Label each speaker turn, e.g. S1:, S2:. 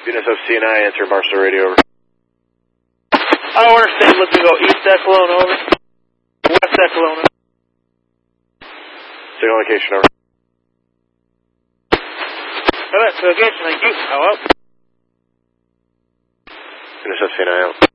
S1: FCNI, answer Barstow Radio, over.
S2: I understand, looking to go east Echelon, over. West Echelon.
S1: Signal location, over.
S2: Alright, so location, thank you. Hello?
S1: FCNI, out.